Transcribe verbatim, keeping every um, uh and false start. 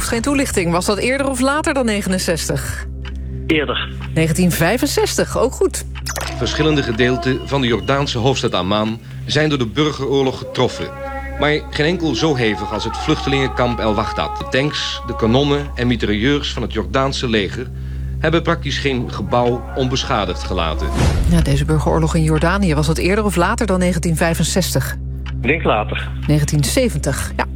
hoeft geen toelichting. Was dat eerder of later dan negenenzestig? Eerder. negentien vijfenzestig, ook goed. Verschillende gedeelten van de Jordaanse hoofdstad Amman zijn door de burgeroorlog getroffen. Maar geen enkel zo hevig als het vluchtelingenkamp El Wahdat. De tanks, de kanonnen en mitrailleurs van het Jordaanse leger hebben praktisch geen gebouw onbeschadigd gelaten. Ja, deze burgeroorlog in Jordanië, was dat eerder of later dan negentien vijfenzestig? Ik denk later. negentien zeventig, ja.